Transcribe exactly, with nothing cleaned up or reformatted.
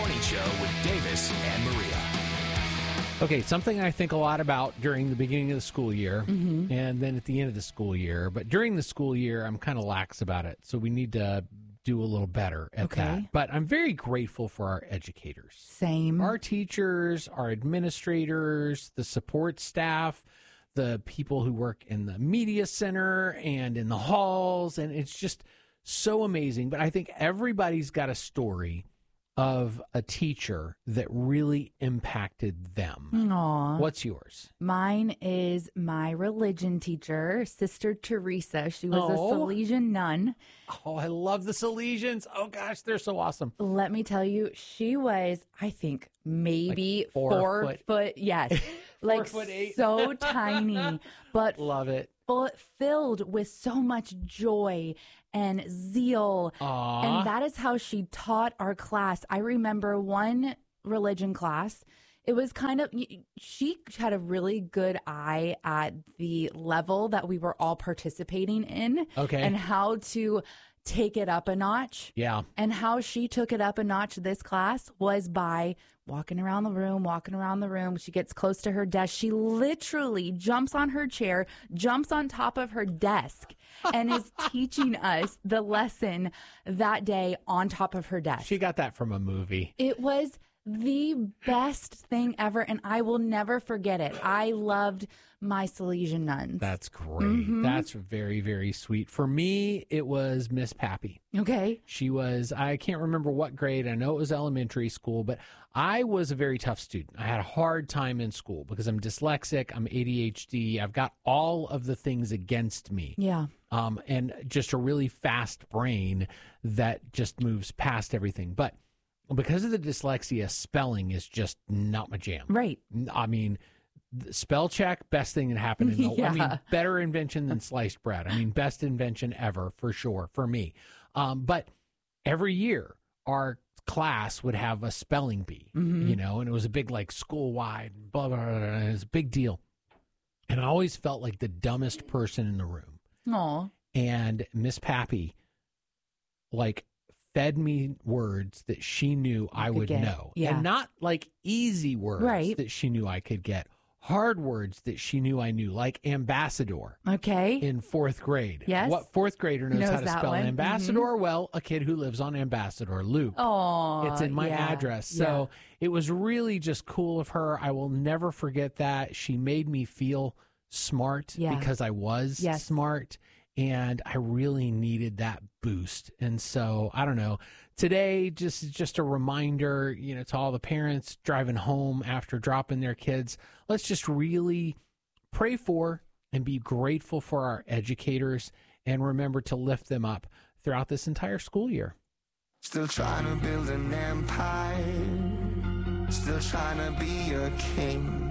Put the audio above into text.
Morning Show with Davis and Maria. Okay, something I think a lot about during the beginning of the school year Mm-hmm. and then at the end of the school year. But during the school year, I'm kind of lax about it. So we need to do a little better at Okay. that. But I'm very grateful for our educators. Same. Our teachers, our administrators, the support staff, the people who work in the media center and in the halls. And it's just so amazing. But I think everybody's got a story of a teacher that really impacted them. Aw. What's yours? Mine is my religion teacher, Sister Teresa. She was Oh. a Salesian nun. Oh, I love the Salesians. Oh, gosh, they're so awesome. Let me tell you, she was, I think, maybe Like four four, foot. foot. yes. like foot eight. so tiny, but Love it. full, filled with so much joy and zeal. Aw. And that is how she taught our class. I remember one religion class. It was kind of, she had a really good eye at the level that we were all participating in. Okay. And how to take it up a notch. Yeah. And how she took it up a notch this class was by walking around the room, walking around the room. She gets close to her desk. She literally jumps on her chair, jumps on top of her desk, and is teaching us the lesson that day on top of her desk. She got that from a movie. It was the best thing ever, and I will never forget it. I loved my Salesian nuns. That's great. Mm-hmm. That's very, very sweet. For me, it was Miss Pappy. Okay. She was, I can't remember what grade. I know it was elementary school, but I was a very tough student. I had a hard time in school because I'm dyslexic, I'm A D H D, I've got all of the things against me. Yeah. Um, and just a really fast brain that just moves past everything. But because of the dyslexia, spelling is just not my jam. Right. I mean, the spell check, best thing that happened in the Yeah. I mean, better invention than sliced bread. I mean, best invention ever for sure for me. Um, but every year, our class would have a spelling bee, Mm-hmm. you know, and it was a big, like, school wide, blah, blah, blah, blah, and it was a big deal. And I always felt like the dumbest person in the room. Aw. And Miss Pappy, like, fed me words that she knew I could would get. know. Yeah. And not like easy words Right. that she knew I could get. Hard words that she knew I knew, like ambassador Okay. in fourth grade. Yes. What fourth grader knows, Knows how to that spell one. ambassador? Well, a kid who lives on Ambassador Loop. Oh, It's in my yeah, address. yeah. So it was really just cool of her. I will never forget that. She made me feel smart Yeah. because I was Yes. smart. And I really needed that boost. And so, I don't know, today, just just a reminder, you know, to all the parents driving home after dropping their kids, let's just really pray for and be grateful for our educators and remember to lift them up throughout this entire school year. Still trying to build an empire, still trying to be a king.